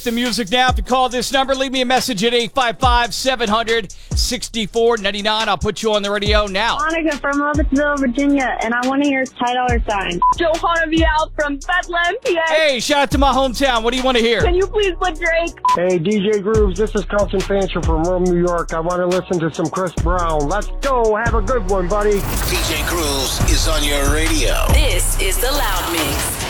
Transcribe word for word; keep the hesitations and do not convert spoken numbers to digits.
The music now. If you call this number, leave me a message at eight five five, seven hundred, sixty-four ninety-nine. I'll put you on the radio now. Monica from Lovettsville, Virginia, and I want to hear Ty Dollar Sign. Johanna Vial from Bethlehem, P A. Hey, shout out to my hometown. What do you want to hear? Can you please put Drake? Hey, D J Grooves, this is Carlton Fancher from Rome, New York. I want to listen to some Chris Brown. Let's go. Have a good one, buddy. D J Grooves is on your radio. This is The Loud Mix.